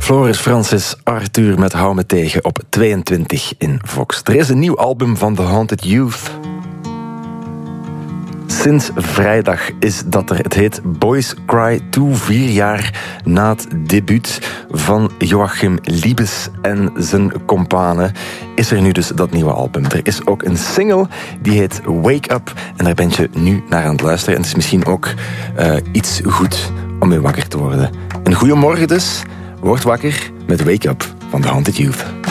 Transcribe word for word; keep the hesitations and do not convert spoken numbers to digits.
Floris Francis Arthur met Hou me tegen op tweeëntwintig in Vox. Er is een nieuw album van The Haunted Youth. Sinds vrijdag is dat er. Het heet Boys Cry twee, vier jaar na het debuut van Joachim Liebes en zijn companen. Is er nu dus dat nieuwe album. Er is ook een single, die heet Wake Up. En daar ben je nu naar aan het luisteren. En het is misschien ook uh, iets goed om mee wakker te worden. Een goeiemorgen dus. Word wakker met Wake Up van The Haunted Youth.